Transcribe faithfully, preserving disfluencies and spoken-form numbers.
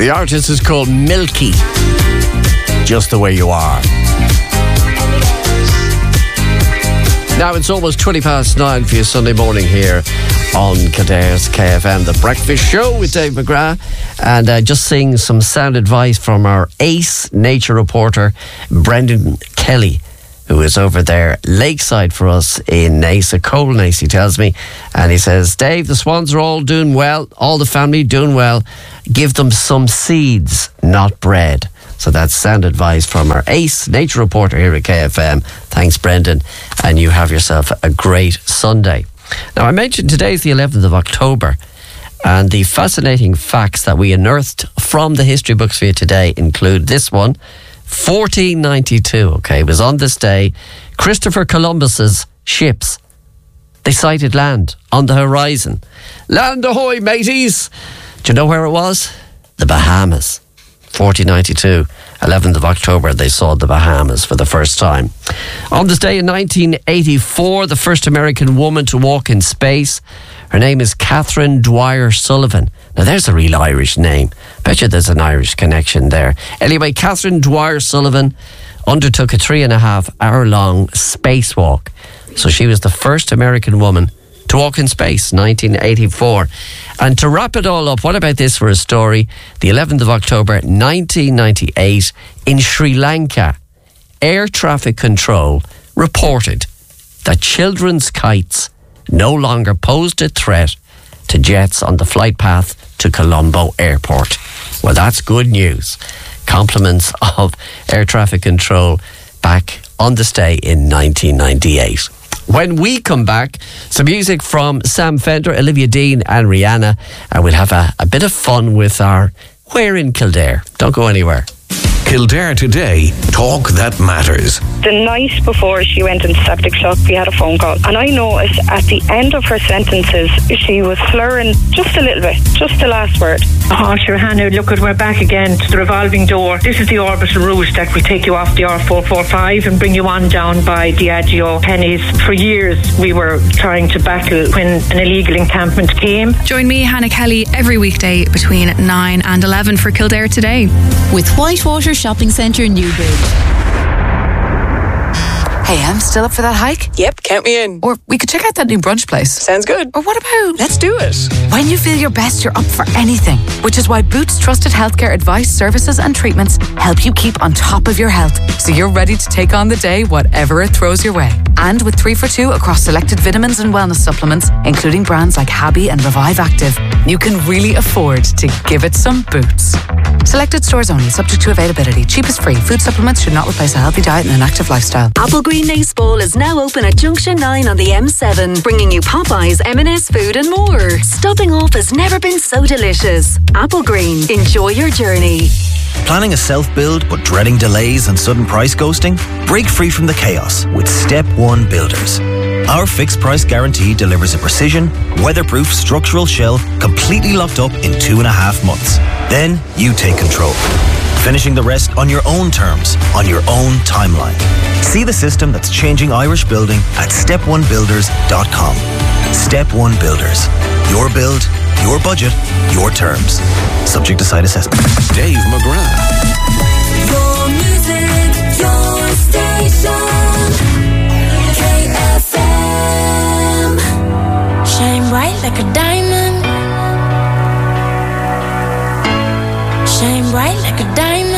The artist is called Milky. Just the Way You Are. Now it's almost twenty past nine for your Sunday morning here on Kidare's K F M, The Breakfast Show with Dave McGrath. And uh, just seeing some sound advice from our ace nature reporter, Brendan Kelly, who is over there lakeside for us in Naas, a cold Naas, he tells me. And he says, Dave, the swans are all doing well, all the family doing well. Give them some seeds, not bread. So that's sound advice from our ace nature reporter here at K F M. Thanks, Brendan. And you have yourself a great Sunday. Now, I mentioned today's the eleventh of October. And the fascinating facts that we unearthed from the history books for you today include this one. fourteen ninety-two, okay, it was on this day, Christopher Columbus's ships, they sighted land on the horizon. Land ahoy, mateys! Do you know where it was? The Bahamas. fourteen ninety-two, eleventh of October, they saw the Bahamas for the first time. On this day in nineteen eighty-four, the first American woman to walk in space. Her name is Catherine Dwyer Sullivan. Now, there's a real Irish name. Bet you there's an Irish connection there. Anyway, Catherine Dwyer Sullivan undertook a three and a half hour long spacewalk. So she was the first American woman to walk in space, nineteen eighty-four. And to wrap it all up, what about this for a story? The eleventh of October, nineteen ninety-eight, in Sri Lanka, air traffic control reported that children's kites no longer posed a threat to jets on the flight path to Colombo Airport. Well, that's good news. Compliments of air traffic control back on this day in nineteen ninety-eight. When we come back, some music from Sam Fender, Olivia Dean and Rihanna, and we'll have a, a bit of fun with our Where in Kildare. Don't go anywhere. Kildare Today, talk that matters. The night before she went into septic shock, we had a phone call, and I noticed at the end of her sentences she was slurring just a little bit, just the last word. Oh, sure, Hannah, look, at we're back again to the revolving door. This is the orbital route that will take you off the R four forty-five and bring you on down by Diageo Pennies. For years we were trying to battle when an illegal encampment came. Join me, Hannah Kelly, every weekday between nine and eleven for Kildare Today. With Whitewater Shopping Centre, Newbridge. Hey, I'm still up for that hike. Yep, count me in. Or we could check out that new brunch place. Sounds good. Or what about... Let's do it. When you feel your best, you're up for anything. Which is why Boots Trusted Healthcare Advice, Services and Treatments help you keep on top of your health. So you're ready to take on the day, whatever it throws your way. And with three for two across selected vitamins and wellness supplements, including brands like Habi and Revive Active, you can really afford to give it some Boots. Selected stores only, subject to availability. Cheap is free. Food supplements should not replace a healthy diet and an active lifestyle. Applegreen Naas Bowl is now open at Junction nine on the M seven, bringing you Popeyes, M and S food and more. Stopping off has never been so delicious. Applegreen, enjoy your journey. Planning a self-build but dreading delays and sudden price ghosting? Break free from the chaos with Step One Builders. Our fixed price guarantee delivers a precision, weatherproof structural shell completely locked up in two and a half months. Then you take control, finishing the rest on your own terms, on your own timeline. See the system that's changing Irish building at step one builders dot com. Step One Builders. Your build, your budget, your terms. Subject to site assessment. Dave McGrath. Your music, your station. K F M. Shine bright like a diamond. Shine bright like a diamond.